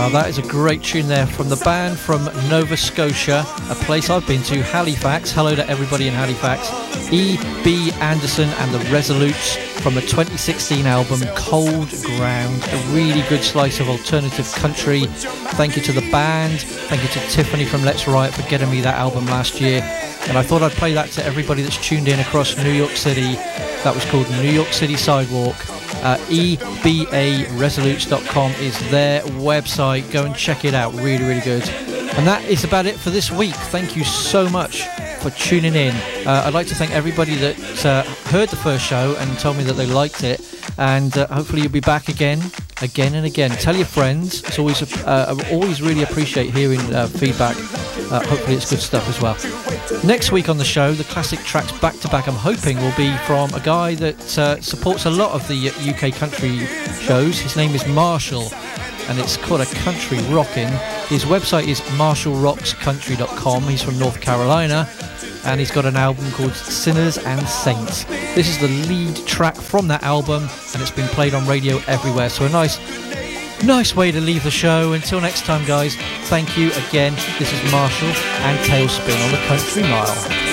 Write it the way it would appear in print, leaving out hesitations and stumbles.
Now that is a great tune there from the band from Nova Scotia, a place I've been to, Halifax. Hello to everybody in Halifax. E.B. Anderson and the Resolutes from the 2016 album Cold Ground, a really good slice of alternative country. Thank you to the band, thank you to Tiffany from Let's Riot for getting me that album last year, and I thought I'd play that to everybody that's tuned in across New York City. That was called New York City Sidewalk. EBAResolutes.com is their website. Go and check it out, really, really good. And that is about it for this week. Thank you so much for tuning in. I'd like to thank everybody that heard the first show and told me that they liked it, and hopefully you'll be back again and again. Tell your friends. It's always always really appreciate hearing feedback. Hopefully it's good stuff as well. Next week on the show, the classic tracks back to back, I'm hoping, will be from a guy that supports a lot of the UK country shows. His name is Marshall, and it's called A Country Rockin'. His website is marshallrockscountry.com. He's from North Carolina, and he's got an album called Sinners and Saints. This is the lead track from that album, and it's been played on radio everywhere. So a nice way to leave the show. Until next time, guys, thank you again. This is Marshall and Tailspin on the Country Mile.